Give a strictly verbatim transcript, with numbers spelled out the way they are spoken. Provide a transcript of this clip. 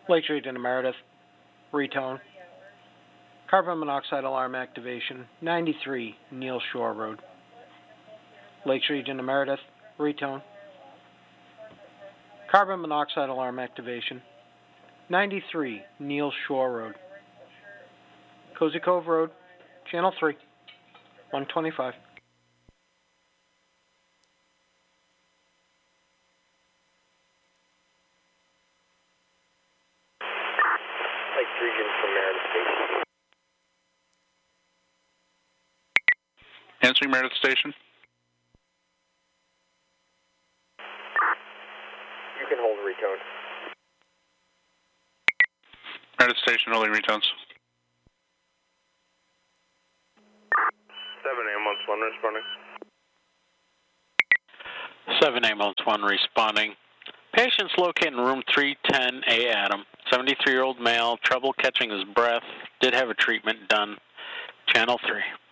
Lakes Region Meredith, retone. Carbon monoxide alarm activation, ninety-three Neal Shore Road. Lakes Region Meredith, retone. Carbon monoxide alarm activation, ninety-three Neal Shore Road. Cozy Cove Road, Channel three, one twenty-five. Lakes Region from Meredith Station. Answering Meredith Station. You can hold retone. Meredith Station holding retones. seven ambulance one responding. seven ambulance one responding. Patient's located in room three ten A Adam. seventy-three-year-old male, trouble catching his breath. Did have a treatment done. Channel three.